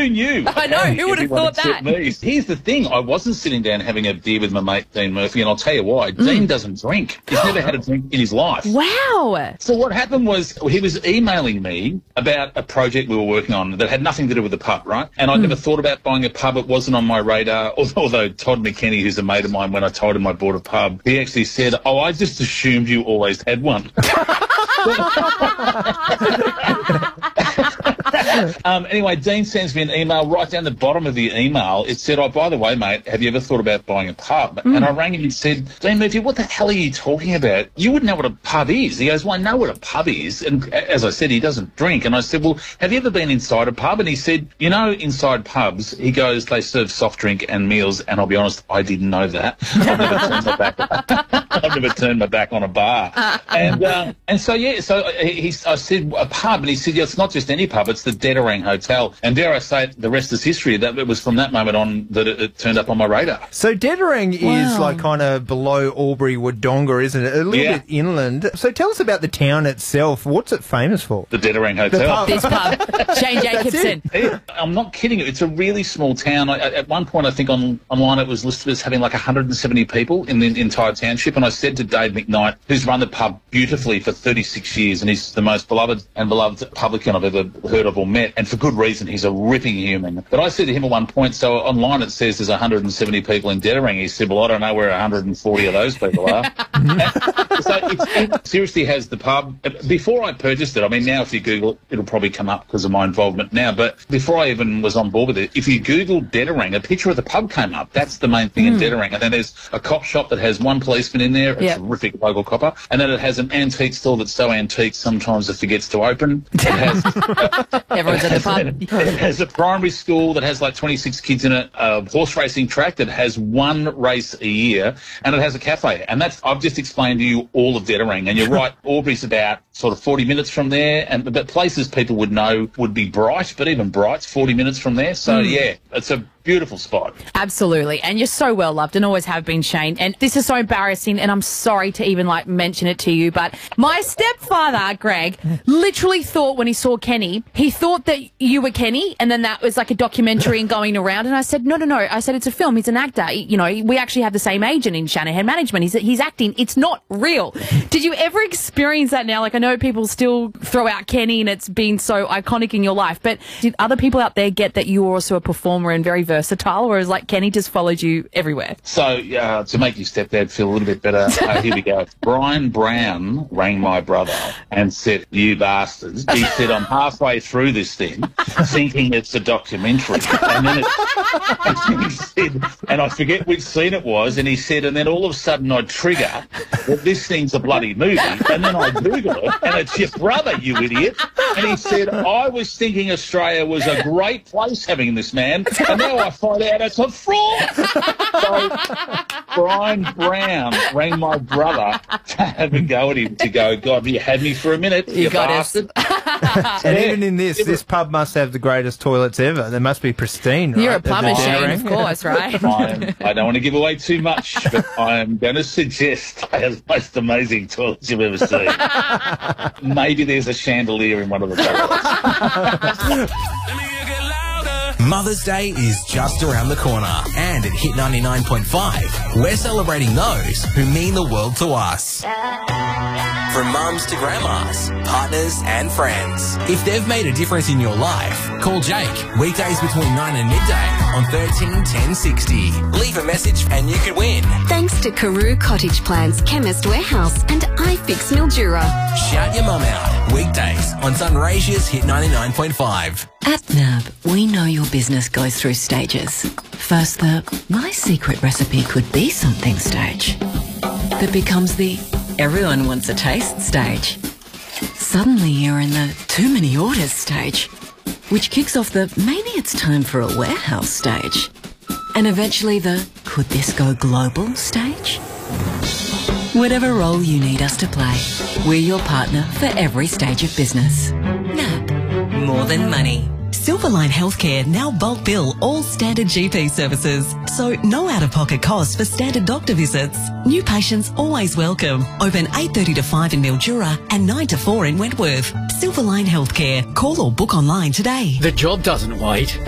Who knew? I know, who would have thought that? Me. Here's the thing, I wasn't sitting down having a beer with my mate Dean Murphy, and I'll tell you why. Dean doesn't drink. He's never had a drink in his life. Wow. So what happened was he was emailing me about a project we were working on that had nothing to do with the pub, right? And I never thought about buying a pub. It wasn't on my radar, although Todd McKenny, who's a mate of mine, when I told him I bought a pub, he actually said, "Oh, I just assumed you always had one." Anyway, Dean sends me an email. Right down the bottom of the email, it said, "Oh, by the way, mate, have you ever thought about buying a pub?" And I rang him and said, "Dean Murphy, what the hell are you talking about? You wouldn't know what a pub is." He goes, "Well, I know what a pub is." And as I said, he doesn't drink. And I said, "Well, have you ever been inside a pub?" And he said, "You know, inside pubs," he goes, "they serve soft drink and meals." And I'll be honest, I didn't know that. I've never turned my back on a bar. And so, yeah, so I said, "A pub?" And he said, "Yeah, it's not just any pub, it's the Dedarang Hotel." And dare I say it, the rest is history. That it was from that moment on that it turned up on my radar. So Dedarang is like kind of below Albury, Wodonga, isn't it? A little bit inland. So tell us about the town itself. What's it famous for? The Dedarang Hotel. This pub. Shane Jacobson. I'm not kidding you. It's a really small town. At one point, I think online it was listed as having like 170 people in the entire township. And I said to Dave McKnight, who's run the pub beautifully for 36 years, and he's the most beloved publican I've ever heard of or met, and for good reason. He's a ripping human. But I said to him at one point, so online it says there's 170 people in Dedarang. He said, "Well, I don't know where 140 of those people are." So it seriously has the pub. Before I purchased it, I mean, now if you Google it, it'll probably come up because of my involvement now. But before I even was on board with it, if you Google Dedarang, a picture of the pub came up. That's the main thing in Dedarang. And then there's a cop shop that has one policeman in there, a terrific local copper. And then it has an antique store that's so antique sometimes it forgets to open. It has, everyone's at the pub. It has a primary school that has like 26 kids in it, a horse racing track that has one race a year, and it has a cafe. And I've just explained to you all of Dedarang. And you're right, Albury's about sort of 40 minutes from there, but places people would know would be Bright, but even Bright's 40 minutes from there. So, yeah, it's a beautiful spot. Absolutely. And you're so well loved and always have been, Shane. And this is so embarrassing, and I'm sorry to even mention it to you, but my stepfather, Greg, literally thought when he saw Kenny, he thought that you were Kenny, and then that was like a documentary and going around. And I said, no. I said, it's a film. He's an actor. You know, we actually have the same agent in Shanahan Management. He's acting. It's not real. Did you ever experience that now? Like, I know people still throw out Kenny and it's been so iconic in your life, but did other people out there get that you were also a performer and very versatile, or is like Kenny just followed you everywhere? So to make your stepdad feel a little bit better, here we go. Brian Brown rang my brother and said, "You bastards." He said, "I'm halfway through this thing thinking it's a documentary." And then he said, and I forget which scene it was, and he said, and then all of a sudden I trigger that this thing's a bloody movie, and then I Google it, and it's your brother, you idiot. And he said, "I was thinking Australia was a great place having this man, and now I find out it's a fraud." So Brian Brown rang my brother to have a go at him, to go, "God, you had me for a minute, you bastard." And even in this pub must have the greatest toilets ever. They must be pristine, right? You're a plumber, Shane, of course, right? I don't want to give away too much, but I am going to suggest they have the most amazing toilets you've ever seen. Maybe there's a chandelier in one of the toilets. Mother's Day is just around the corner, and at Hit 99.5, we're celebrating those who mean the world to us. From mums to grandmas, partners and friends. If they've made a difference in your life, call Jake weekdays between 9 and midday on 13 10 60. Leave a message and you could win. Thanks to Carew Cottage Plans, Chemist Warehouse and iFix Mildura. Shout your mum out weekdays on Sunraysia's Hit 99.5. At NAB, we know your business goes through stages. First, my secret recipe could be something stage. That becomes the everyone wants a taste stage. Suddenly you're in the too many orders stage, which kicks off the maybe it's time for a warehouse stage. And eventually the could this go global stage? Whatever role you need us to play, we're your partner for every stage of business. NAB, more than money. Silverline Healthcare now bulk bill all standard GP services, so no out-of-pocket costs for standard doctor visits. New patients always welcome. Open 8:30 to 5 in Mildura and 9 to 4 in Wentworth. Silverline Healthcare. Call or book online today. The job doesn't wait.